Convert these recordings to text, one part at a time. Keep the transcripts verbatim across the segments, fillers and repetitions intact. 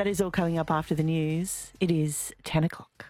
That is all coming up after the news. It is ten o'clock.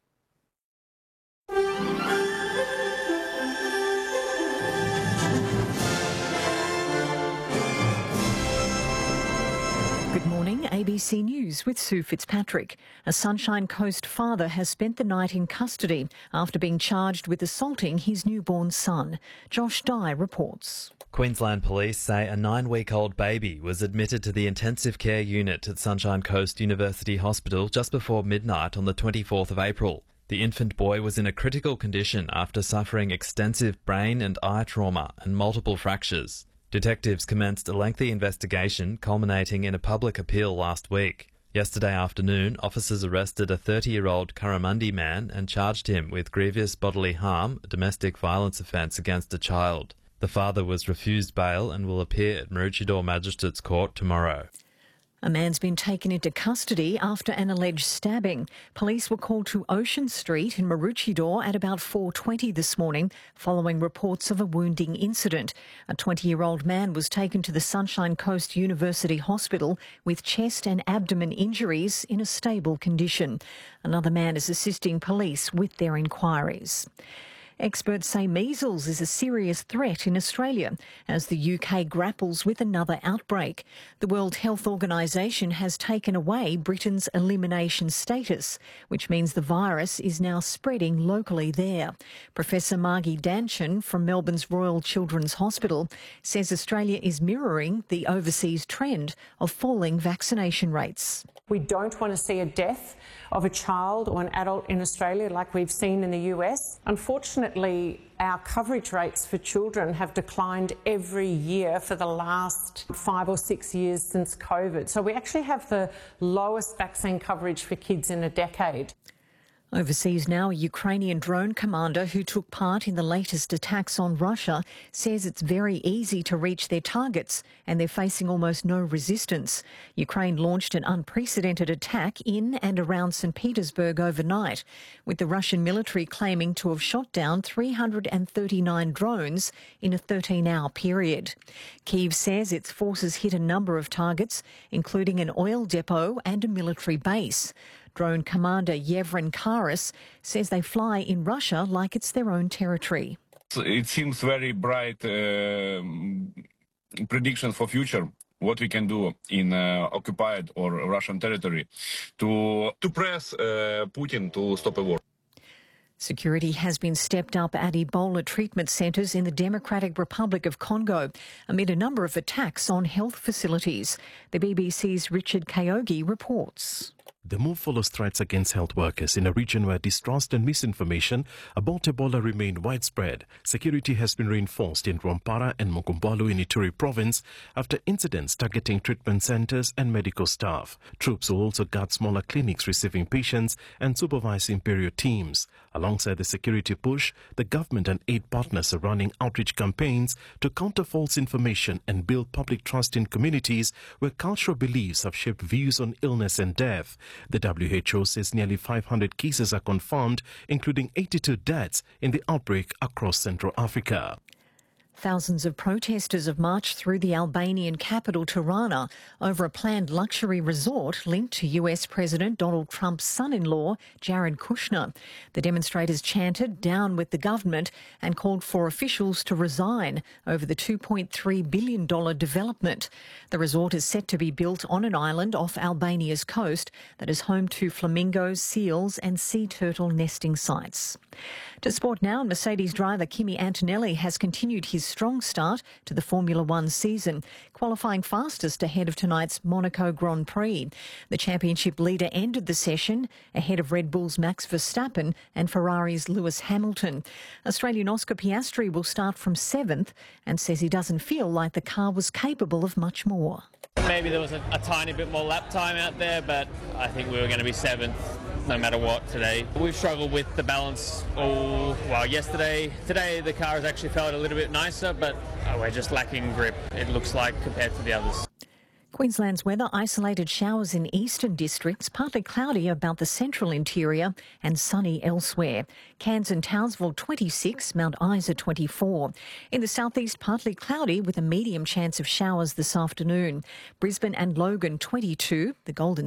Good morning, A B C News with Sue Fitzpatrick. A Sunshine Coast father has spent the night in custody after being charged with assaulting his newborn son. Josh Dye reports. Queensland Police say a nine-week-old baby was admitted to the intensive care unit at Sunshine Coast University Hospital just before midnight on the twenty-fourth of April. The infant boy was in a critical condition after suffering extensive brain and eye trauma and multiple fractures. Detectives commenced a lengthy investigation culminating in a public appeal last week. Yesterday afternoon, officers arrested a thirty-year-old Curramundi man and charged him with grievous bodily harm, a domestic violence offence against a child. The father was refused bail and will appear at Maroochydore Magistrates Court tomorrow. A man's been taken into custody after an alleged stabbing. Police were called to Ocean Street in Maroochydore at about four twenty this morning following reports of a wounding incident. A twenty-year-old man was taken to the Sunshine Coast University Hospital with chest and abdomen injuries in a stable condition. Another man is assisting police with their inquiries. Experts say measles is a serious threat in Australia as the U K grapples with another outbreak. The World Health Organisation has taken away Britain's elimination status, which means the virus is now spreading locally there. Professor Margie Danchin from Melbourne's Royal Children's Hospital says Australia is mirroring the overseas trend of falling vaccination rates. We don't want to see a death of a child or an adult in Australia like we've seen in the U S. Unfortunately, our coverage rates for children have declined every year for the last five or six years since COVID. So we actually have the lowest vaccine coverage for kids in a decade. Overseas now, a Ukrainian drone commander who took part in the latest attacks on Russia says it's very easy to reach their targets and they're facing almost no resistance. Ukraine launched an unprecedented attack in and around Saint Petersburg overnight, with the Russian military claiming to have shot down three hundred thirty-nine drones in a thirteen-hour period. Kyiv says its forces hit a number of targets, including an oil depot and a military base. Drone commander Yevhen Karas says they fly in Russia like it's their own territory. It seems very bright uh, prediction for future, what we can do in uh, occupied or Russian territory to, to press uh, Putin to stop a war. Security has been stepped up at Ebola treatment centres in the Democratic Republic of Congo amid a number of attacks on health facilities. The B B C's Richard Kayogi reports. The move follows threats against health workers in a region where distrust and misinformation about Ebola remain widespread. Security has been reinforced in Rwampara and Mokombalu in Ituri province after incidents targeting treatment centres and medical staff. Troops will also guard smaller clinics receiving patients and supervise inferior teams. Alongside the security push, the government and aid partners are running outreach campaigns to counter false information and build public trust in communities where cultural beliefs have shaped views on illness and death. The W H O says nearly five hundred cases are confirmed, including eighty-two deaths in the outbreak across Central Africa. Thousands of protesters have marched through the Albanian capital Tirana over a planned luxury resort linked to U S President Donald Trump's son-in-law, Jared Kushner. The demonstrators chanted "Down with the government" and called for officials to resign over the two point three billion dollars development. The resort is set to be built on an island off Albania's coast that is home to flamingos, seals and sea turtle nesting sites. To sport now, Mercedes driver Kimi Antonelli has continued his strong start to the Formula One season, qualifying fastest ahead of tonight's Monaco Grand Prix. The championship leader ended the session ahead of Red Bull's Max Verstappen and Ferrari's Lewis Hamilton. Australian Oscar Piastri will start from seventh and says he doesn't feel like the car was capable of much more. Maybe there was a, a tiny bit more lap time out there, but I think we were going to be seventh no matter what today. We've struggled with the balance all, well, yesterday. Today the car has actually felt a little bit nicer, but oh, we're just lacking grip, it looks like, compared to the others. Queensland's weather: isolated showers in eastern districts, partly cloudy about the central interior and sunny elsewhere. Cairns and Townsville twenty-six, Mount Isa twenty-four. In the southeast, partly cloudy with a medium chance of showers this afternoon. Brisbane and Logan twenty-two, the Golden